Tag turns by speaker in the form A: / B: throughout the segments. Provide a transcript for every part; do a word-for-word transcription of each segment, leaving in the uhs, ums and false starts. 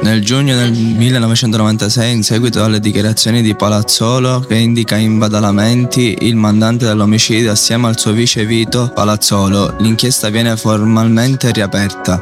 A: Nel giugno del millenovecentonovantasei, in seguito alle dichiarazioni di Palazzolo, che indica in Badalamenti il mandante dell'omicidio assieme al suo vice Vito Palazzolo, l'inchiesta viene formalmente riaperta.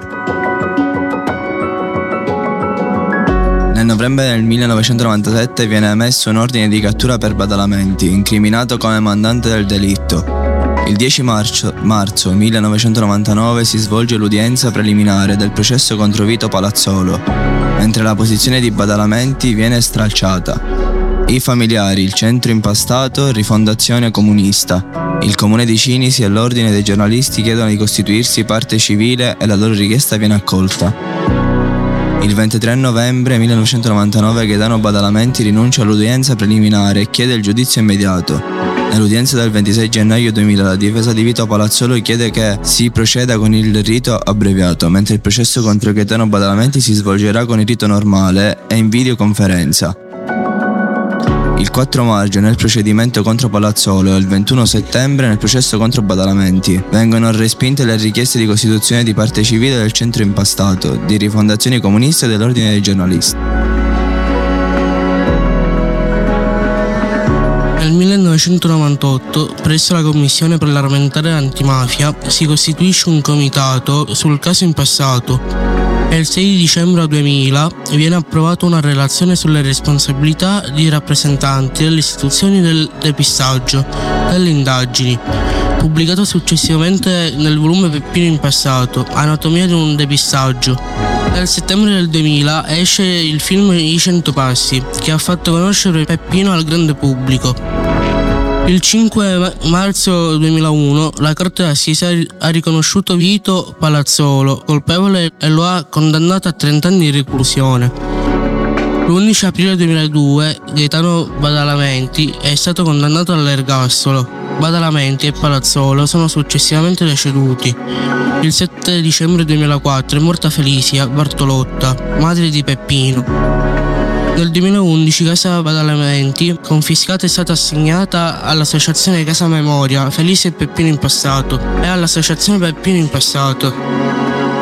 A: Nel novembre del millenovecentonovantasette viene emesso un ordine di cattura per Badalamenti, incriminato come mandante del delitto. Il dieci marzo, marzo millenovecentonovantanove si svolge l'udienza preliminare del processo contro Vito Palazzolo, mentre la posizione di Badalamenti viene stralciata. I familiari, il centro impastato, Rifondazione Comunista, il comune di Cinisi e l'ordine dei giornalisti chiedono di costituirsi parte civile e la loro richiesta viene accolta. Il ventitré novembre millenovecentonovantanove Gaetano Badalamenti rinuncia all'udienza preliminare e chiede il giudizio immediato. Nell'udienza del ventisei gennaio duemila la difesa di Vito Palazzolo chiede che si proceda con il rito abbreviato, mentre il processo contro Gaetano Badalamenti si svolgerà con il rito normale e in videoconferenza. Il quattro maggio nel procedimento contro Palazzolo e il ventuno settembre nel processo contro Badalamenti vengono respinte le richieste di costituzione di parte civile del centro impastato, di Rifondazione Comunista e dell'ordine dei giornalisti.
B: Nel millenovecentonovantotto, presso la Commissione parlamentare antimafia, si costituisce un comitato sul caso Impassato e il sei dicembre duemila viene approvata una relazione sulle responsabilità di rappresentanti delle istituzioni del depistaggio delle indagini, pubblicato successivamente nel volume Peppino Impassato, Anatomia di un depistaggio. Nel settembre del duemila esce il film I Cento Passi, che ha fatto conoscere Peppino al grande pubblico. Il cinque marzo duemilauno la Corte d'Assise ha riconosciuto Vito Palazzolo colpevole e lo ha condannato a trenta anni di reclusione. L'undici aprile duemiladue Gaetano Badalamenti è stato condannato all'ergastolo. Badalamenti e Palazzolo sono successivamente deceduti. Il sette dicembre duemilaquattro è morta Felicia Bartolotta, madre di Peppino. Nel duemilaundici Casa Badalamenti, confiscata, è stata assegnata all'associazione Casa Memoria Felicia e Peppino Impassato e all'associazione Peppino Impassato.